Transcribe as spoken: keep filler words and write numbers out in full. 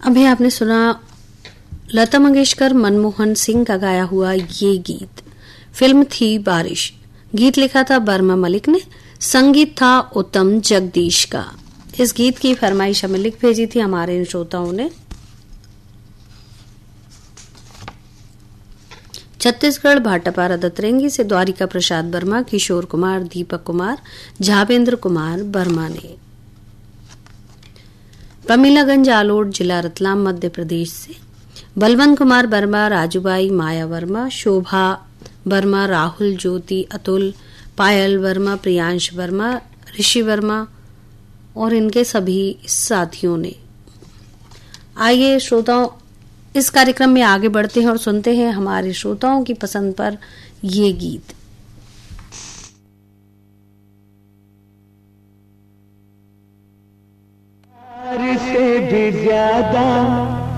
अभी आपने सुना लता मंगेशकर मनमोहन सिंह का गाया हुआ ये गीत। फिल्म थी बारिश। गीत लिखा था बर्मा मलिक ने, संगीत था उत्तम जगदीश का। इस गीत की फरमाइश हमें लिख भेजी थी हमारे इन श्रोताओं ने। छत्तीसगढ़ भाटापारा दतरेंगी से द्वारिका प्रसाद वर्मा, किशोर कुमार, दीपक कुमार, झावेंद्र कुमार वर्मा ने। प्रमिलागंज आलोट जिला रतलाम मध्य प्रदेश से बलवंत कुमार वर्मा, राजूबाई, माया वर्मा, शोभा वर्मा, राहुल, ज्योति, अतुल, पायल वर्मा, प्रियांश वर्मा, ऋषि वर्मा और इनके सभी साथियों ने। आइए श्रोताओं, इस कार्यक्रम में आगे बढ़ते हैं और सुनते हैं हमारे श्रोताओं की पसंद पर ये गीत। से भी ज्यादा